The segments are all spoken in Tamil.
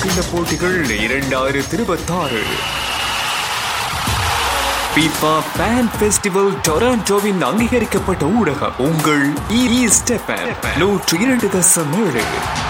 உலகக்கிண்ண போட்டிகள் 2026 FIFA Fan Festival டொராண்டோவின் அங்கீகரிக்கப்பட்ட ஊடகம் உங்கள் ஈஸ்டெஃபன் 102.7.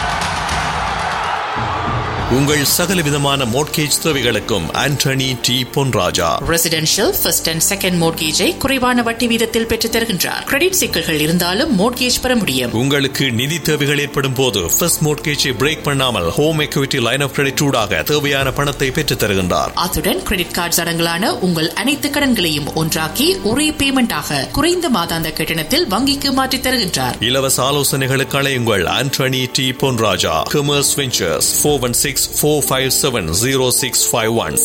உங்கள் சகலவிதமான மோட்கேஜ் தேவைகளுக்கும் Antony D Ponraja. Residential first and second மோட்கேஜை குறைவான வட்டி வீதத்தில் பெற்றுத் தருகின்றார். கிரெடிட் சிக்கல்கள் இருந்தாலும் மோட்கேஜ் பெற முடியும். உங்களுக்கு நிதி தேவைகள் ஏற்படும் போது ஃபர்ஸ்ட் மோட்கேஜை பிரேக் பண்ணாமல் home equity line of credit ஊடாக தேவையான பணத்தை பெற்றுத் தருகின்றார். அத்துடன் கிரெடிட் கார்டு அடங்கலான உங்கள் அனைத்து கடன்களையும் ஒன்றாக்கி ஒரே பேமெண்டாக குறைந்த மாதாந்த கட்டணத்தில் வங்கிக்கு மாற்றித் தருகின்றார். இலவச ஆலோசனைகளுக்கு அழையுங்கள் Antony D Ponraja. Commerce ventures 416-457-0651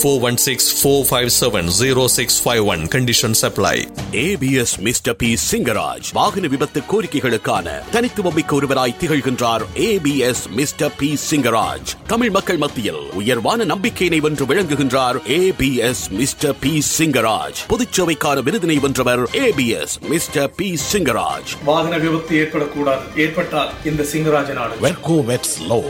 416-457-0651. Conditions apply. ABS Mr. P Singaraj வாகன விபத்து கோரிக்கைகளுக்கான தனித்துவமிக்க ஒருவராய் திகழ்கின்றார். ABS Mr. P Singaraj Tamil மக்கள் மத்தியில் உயர்வான நம்பிக்கையினை வென்று விளங்குகின்றார். ABS Mr. P சிங்கராஜ் பொதுச்சேவைக்கான விருதினை வென்றவர். ABS Mr. P சிங்கராஜ். வாகன விபத்து ஏற்படக்கூடாது, ஏற்பட்டால் இந்த சிங்கராஜ் நாடு. வெர்கோ வெட்ஸ் low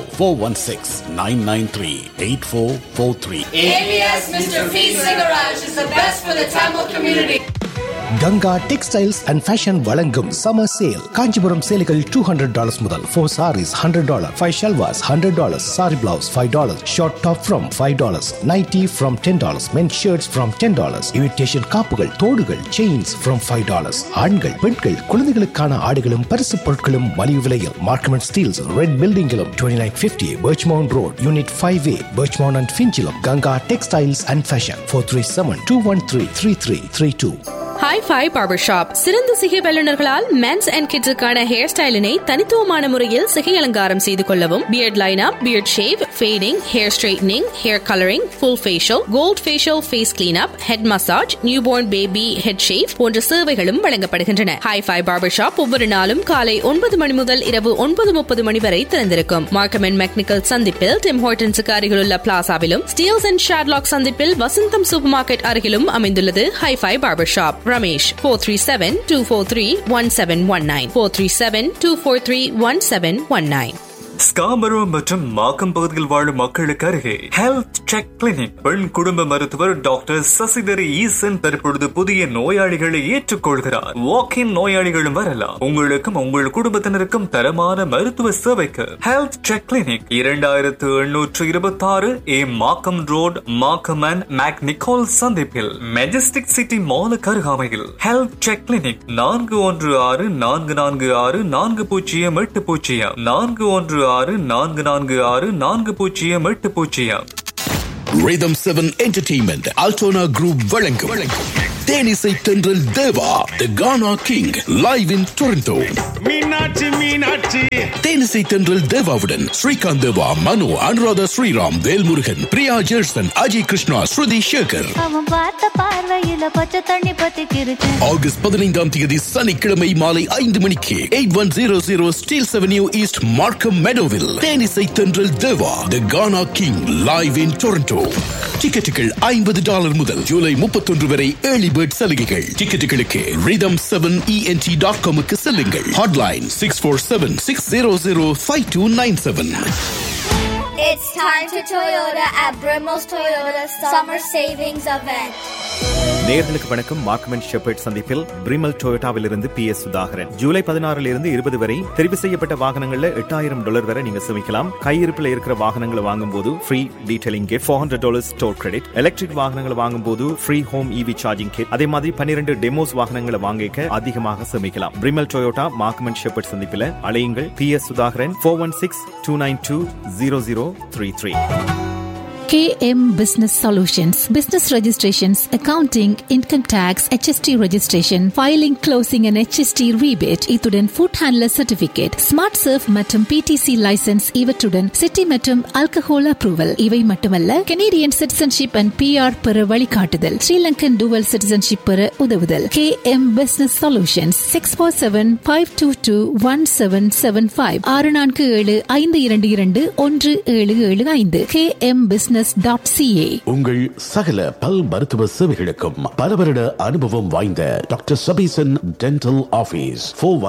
416-993-8443. ABS Mr. P Singaraj is the best for the Tamil community. Ganga textiles and fashion வழங்கும் சம்மர் சேல். காஞ்சிபுரம் சேலைகள் $200 முதல் 4 sarees $100, 5 shalwars $100, saree blouse $5, short top from $5, nighty from $10, men's shirts from $10, imitation காப்புகள், தோடுகள், chains from $5. ஆண்கள், பெண்கள், குழந்தைகளுக்கான ஆடைகளும் பரிசு பொருட்களும் மலிவு விலையில். மார்க்கமெண்ட் Steeles red பில்டிங்கிலும் 2950 Birchmount Road, Unit 5A, Birchmount and Finchilum. Ganga textiles and fashion 437-213-3332. Hi-Fi Barbershop. சிறந்த சிகை வல்லுநர்களால் மென்ஸ் அண்ட் கிட்ஸுக்கான ஹேர் ஸ்டைலினை தனித்துவமான முறையில் சிகை அலங்காரம் செய்து கொள்ளவும். Beard lineup, beard shave, fading, hair straightening, hair colouring, full facial, gold facial, face cleanup, head massage, newborn baby head shave போன்ற சேவைகளும் வழங்கப்படுகின்றன. Hi-Fi Barbershop ஒவ்வொரு நாளும் காலை 9 மணி முதல் இரவு 9:30 மணி வரை திறந்திருக்கும். மார்க்கம் அண்ட் மெக்னிக்கல் சந்திப்பில் டிம் ஹார்டன்ஸுக்கு அருகிலுள்ள பிளாசாவிலும், ஸ்டீல்ஸ் அண்ட் ஷாட்லாக் சந்திப்பில் வசந்தம் சூப்பர் மார்க்கெட் அருகிலும் அமைந்துள்ளது Hi-Fi Barbershop. Ramesh 437-243-1719 437-243-1719. ஸ்காமரோ மற்றும் மாக்கம் பகுதியில் வாழும் மக்களுக்கு அருகே ஹெல்த் செக் கிளினிக். பெண் குடும்ப மருத்துவர் டாக்டர் சசிதரி ஈசன் தற்பொழுது புதிய நோயாளிகளை ஏற்றுக்கொள்கிறார். வாக்கின் நோயாளிகளும் வரலாம். உங்களுக்கும் உங்கள் குடும்பத்தினருக்கும் தரமான மருத்துவ சேவைக்கு health check clinic 2826 A Markham road, Markham and make Nicole சந்திப்பில் மெஜஸ்டிக் சிட்டி மாலுக்கு அருகாமையில் health check clinic 4164464080 4164464080. Rhythm 7 Entertainment Altona Group வழங்கும் தேனிசை தென்றல் தேவா The Ghana King live in Toronto. Meenakshi Meenakshi தேனிசை தென்றல் தேவாவுடன் ஸ்ரீகாந்த் தேவா, மனு, அனுராதா ஸ்ரீராம், வேல்முருகன், பிரியா ஜெர்சன், அஜய் கிருஷ்ணா, ஸ்ருதி சேகர். ஆகஸ்ட் 15ஆம் தேதி சனிக்கிழமை மாலை 5 மணிக்கு 8100 Steeles Avenue East, Markham Meadowville. தேனிசை தென்றல் தேவா The Ghana King live in Toronto. டிக்கெட்டுகள் $50 முதல் ஜூலை 31 வரை ஏர்லி பேர்ட் சலுகைகள். டிக்கெட்டுகளுக்கு rhythm7ent.com-க்கு செல்லுங்கள். Hotline 647-600-5297. It's time to Toyota at Brimmel's Toyota Summer Savings Event. நேயர்களுக்கு வணக்கம். மார்க்கம் அண்ட் ஷெப்பர்ட் சந்திப்பில் பிரிமல் டொயோட்டாவிலிருந்து PS சுதாகரன். ஜூலை 16 20 வரை தெரிவு செய்யப்பட்ட வாகனங்கள்ல $8000 வரை நீங்க சேமிக்கலாம். கையிருப்பில் இருக்கிற வாகனங்களை வாங்கும் போது free detailing kit, $400 store credit, electric வாகனங்களை வாங்கும் போது free home EV charging kit, அதே மாதிரி 12 டெமோஸ் வாகனங்களை வாங்கிக்க அதிகமாக சேமிக்கலாம். பிரிமல் டொயோட்டா மார்க்கம் அண்ட் ஷெப்பர்ட் சந்திப்பில் அழையுங்கள். PS Sudhakaran 416-292-0033. KM Business Solutions, business registrations, accounting, income tax, HST registration, filing, closing and HST rebate, இத்துடன் food handler certificate, smart surf மற்றும் PTC license, இவற்றுடன் city மற்றும் alcohol approval. இவை மட்டுமல்ல, Canadian citizenship and PR பெற வழிகாட்டுதல், Sri Lankan dual citizenship பெற உதவுதல். KM Business Solutions 647-522-1775 647-522-1775. KM Business wellness.ca. உங்கள் சகல பல் மருத்துவ சேவைகளுக்கும் பல வருட அனுபவம் வாய்ந்த doctor Sabesan dental office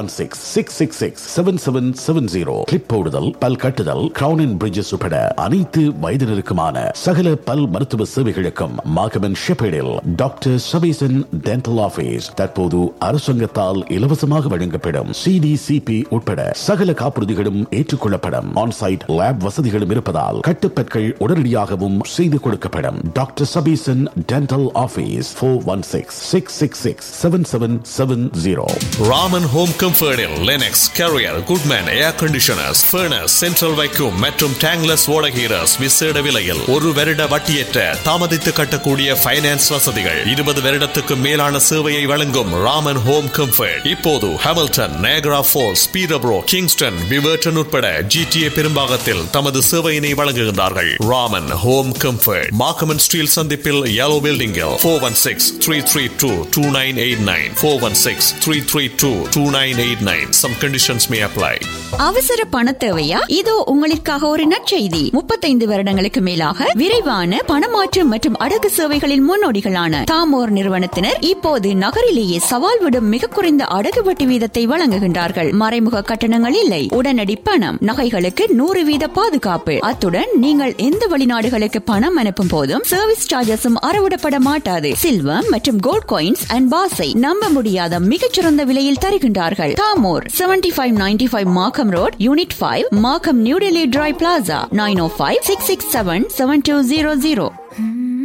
416-666-7770. Clip போடுதல், பல் கட்டுதல், கிரவுன் அண்ட் பிரிட்ஜஸ் உட்பட அனைத்து வயதினருக்குமான சகல பல் மருத்துவ சேவைகளுக்கும் மாகமன் ஷெப்பேடில் டாக்டர் சபீசன் டென்டல் ஆபீஸ் தற்போது அரசாங்கத்தால் இலவசமாக வழங்கப்படும் CDCP உட்பட சகல காப்புறுதிகளும் ஏற்றுக்கொள்ளப்படும். ஆன்சைட் லேப் வசதிகளும் இருப்பதால் கட்டுப்பற்கள் உடனடியாகவும் செய்து கொடுக்கப்படும். Doctor Sabesan dental office 416-666-7770. Raman home கம்ஃபர்டில் Linux, carrier, Goodman ஏர் கண்டிஷனர்ஸ், ஃபர்னஸ், சென்ட்ரல் வைக்யூம் மற்றும் டேங்லஸ் வாட்டர் ஹீட்டர்ஸ் விசேட விலையில் 1 வருட வட்டியற்ற தாமதித்து கட்டக்கூடிய ஃபைனான்ஸ் வசதிகள். 20 வருடத்துக்கு மேலான சேவையை வழங்கும் ராமன் ஹோம் கம்ஃபர்ட் இப்போது ஹாமில்டன், நயாகரா ஃபால்ஸ், பீரப்ரோ, கிங்ஸ்டன், விவர்டன் உட்பட GTA பெரும்பாகத்தில் தமது சேவையினை வழங்குகின்றார்கள். ராமன் ஹோம் கம்ஃபர்ட் மார்க்கமன் ஸ்டீல் சந்திப்பில் yellow building 416-332-2989 416-332-2989. Some conditions may apply. அவசர பண தேவையா? இதோ உங்களுக்காக ஒரு நற்செய்தி. 35 வருடங்களுக்கு மேலாக விரைவான பணமாற்று மற்றும் அடகு சேவைகளின் முன்னோடிகளான தாமோர் நிறுவனத்தினர் இப்போது நகரிலேயே சவால் விடும் மிக குறைந்த அடகு வட்டி வீதத்தை வழங்குகின்றார்கள். மறைமுக கட்டணங்கள் இல்லை, உடனடி பணம், நகைகளுக்கு 100% பாதுகாப்பு. அத்துடன் நீங்கள் எந்த வெளிநாடுகளுக்கு பணம் அனுப்பும் போதும் சர்வீஸ் சார்ஜஸும் அறவிடப்பட மாட்டாது. சில்வர் மற்றும் கோல்ட் காயின்ஸ் அண்ட் பாஸை நம்ப முடியாத மிகச்சிறந்த விலையில் தருகின்றார்கள். தாமோர் 7595 மார்க்கம் ரோட், யூனிட் 5, மார்க்கம் நியூ டெல்லி டிரை பிளாசா, 905-667-7200.